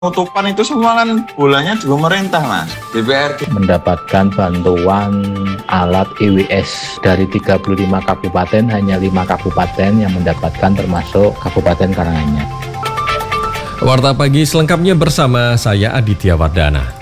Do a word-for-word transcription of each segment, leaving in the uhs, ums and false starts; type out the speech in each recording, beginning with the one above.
Penutupan itu semua kan bolanya di pemerintah, Mas. D P R mendapatkan bantuan alat I W S dari tiga puluh lima kabupaten, hanya lima kabupaten yang mendapatkan, termasuk Kabupaten Karanganyar. Warta Pagi selengkapnya bersama saya Aditya Wardana.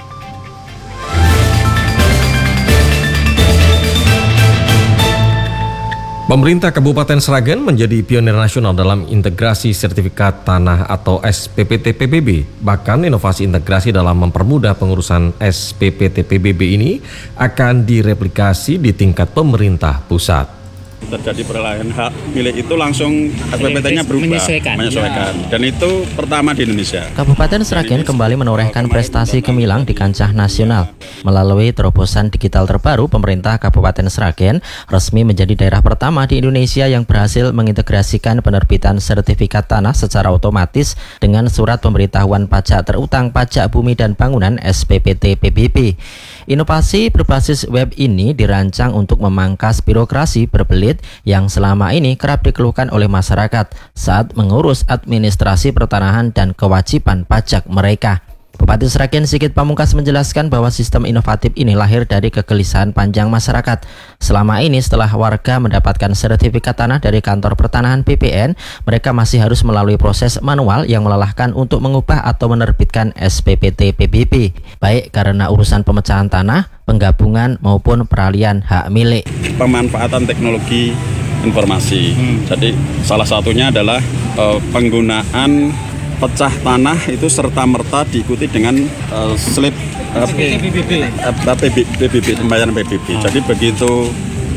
Pemerintah Kabupaten Sragen menjadi pionir nasional dalam integrasi sertifikat tanah atau S P P T P B B. Bahkan inovasi integrasi dalam mempermudah pengurusan S P P T P B B ini akan direplikasi di tingkat pemerintah pusat. Terjadi peralihan hak milik itu langsung S P P T-nya berubah, menyesuaikan. menyesuaikan. Ya. Dan itu pertama di Indonesia. Kabupaten Sragen kembali menorehkan prestasi gemilang di kancah nasional. Melalui terobosan digital terbaru, pemerintah Kabupaten Sragen resmi menjadi daerah pertama di Indonesia yang berhasil mengintegrasikan penerbitan sertifikat tanah secara otomatis dengan surat pemberitahuan pajak terutang pajak bumi dan bangunan S P P T P B B. Inovasi berbasis web ini dirancang untuk memangkas birokrasi berbelit yang selama ini kerap dikeluhkan oleh masyarakat saat mengurus administrasi pertanahan dan kewajiban pajak mereka. Bupati Sragen Sigit Pamungkas menjelaskan bahwa sistem inovatif ini lahir dari kegelisahan panjang masyarakat. Selama ini setelah warga mendapatkan sertifikat tanah dari kantor pertanahan B P N, mereka masih harus melalui proses manual yang melelahkan untuk mengubah atau menerbitkan S P P T P B B, baik karena urusan pemecahan tanah, penggabungan maupun peralihan hak milik. Pemanfaatan teknologi informasi. Hmm. Jadi salah satunya adalah uh, penggunaan pecah tanah itu serta-merta diikuti dengan uh, slip uh, P B B, uh, P B B, pembayaran P B B. Oh. Jadi begitu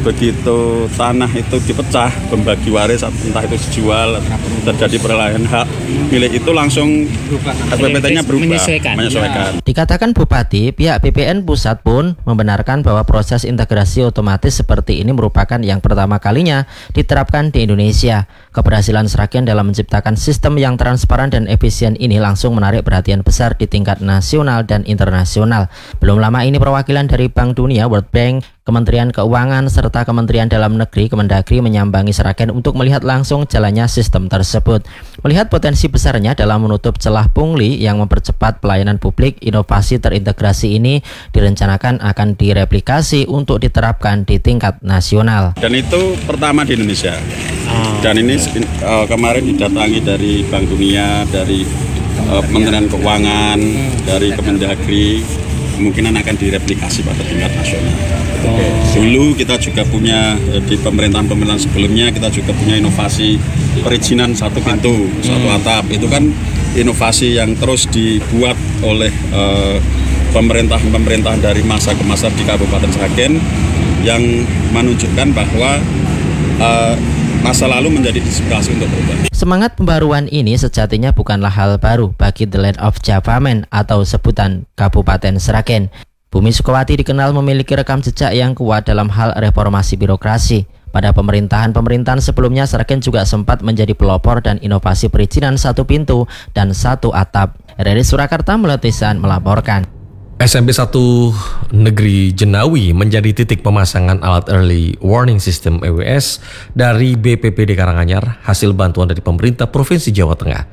begitu tanah itu dipecah, pembagi waris entah itu dijual, terjadi peralihan hak milik itu langsung S P P T-nya berubah, menyesuaikan. menyesuaikan. Dikatakan Bupati, pihak B P N Pusat pun membenarkan bahwa proses integrasi otomatis seperti ini merupakan yang pertama kalinya diterapkan di Indonesia. Keberhasilan Sragen dalam menciptakan sistem yang transparan dan efisien ini langsung menarik perhatian besar di tingkat nasional dan internasional. Belum lama ini perwakilan dari Bank Dunia, World Bank, Kementerian Keuangan, serta Kementerian Dalam Negeri, Kemendagri menyambangi Sragen untuk melihat langsung jalannya sistem tersebut. Melihat potensi besarnya dalam menutup celah pungli yang mempercepat pelayanan publik, inovasi terintegrasi ini direncanakan akan direplikasi untuk diterapkan di tingkat nasional. Dan itu pertama di Indonesia. Dan ini uh, kemarin didatangi dari Bank Dunia, dari uh, Kementerian Keuangan, dari Kemendagri, kemungkinan akan direplikasi pada tingkat nasional. Oh. Dulu kita juga punya di pemerintahan-pemerintahan sebelumnya kita juga punya inovasi perizinan satu pintu, hmm. satu atap. Itu kan inovasi yang terus dibuat oleh uh, pemerintahan-pemerintahan dari masa ke masa di Kabupaten Sragen yang menunjukkan bahwa uh, masa lalu menjadi inspirasi untuk berubah. Semangat pembaruan ini sejatinya bukanlah hal baru bagi The Land of Javamen atau sebutan Kabupaten Sragen. Bumi Sukawati dikenal memiliki rekam jejak yang kuat dalam hal reformasi birokrasi. Pada pemerintahan-pemerintahan sebelumnya, Sragen juga sempat menjadi pelopor dan inovasi perizinan satu pintu dan satu atap. Dari Surakarta, Melatisan melaporkan. S M P satu Negeri Jenawi menjadi titik pemasangan alat Early Warning System E W S dari B P P D Karanganyar hasil bantuan dari pemerintah Provinsi Jawa Tengah.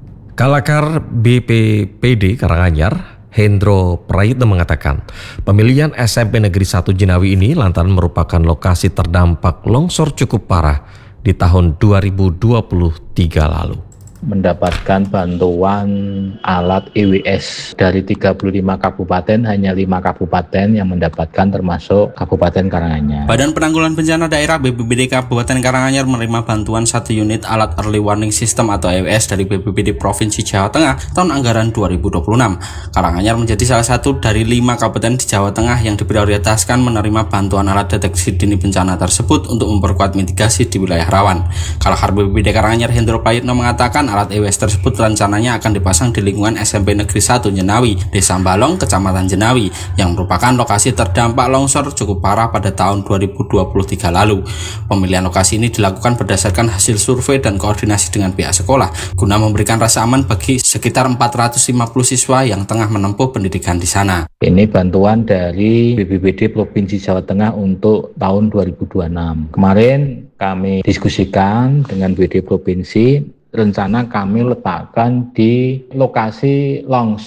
Kalakar B P P D Karanganyar, Hendro Prayitno mengatakan, pemilihan S M P Negeri satu Jenawi ini lantaran merupakan lokasi terdampak longsor cukup parah di tahun dua ribu dua puluh tiga lalu. Mendapatkan bantuan alat I W S dari tiga puluh lima kabupaten, hanya lima kabupaten yang mendapatkan, termasuk Kabupaten Karanganyar. Badan Penanggulangan Bencana Daerah B P B D Kabupaten Karanganyar menerima bantuan satu unit alat Early Warning System atau E W S dari B P B D Provinsi Jawa Tengah tahun anggaran dua ribu dua puluh enam. Karanganyar menjadi salah satu dari lima kabupaten di Jawa Tengah yang diprioritaskan menerima bantuan alat deteksi dini bencana tersebut untuk memperkuat mitigasi di wilayah rawan. Kalahar B P B D Karanganyar Hendro Prayitno mengatakan alat E W S tersebut rencananya akan dipasang di lingkungan S M P Negeri satu Jenawi, Desa Balong, Kecamatan Jenawi, yang merupakan lokasi terdampak longsor cukup parah pada tahun dua ribu dua puluh tiga lalu. Pemilihan lokasi ini dilakukan berdasarkan hasil survei dan koordinasi dengan pihak sekolah, guna memberikan rasa aman bagi sekitar empat ratus lima puluh siswa yang tengah menempuh pendidikan di sana. Ini bantuan dari B P B D Provinsi Jawa Tengah untuk tahun dua ribu dua puluh enam. Kemarin kami diskusikan dengan B D Provinsi rencana kami letakkan di lokasi longsor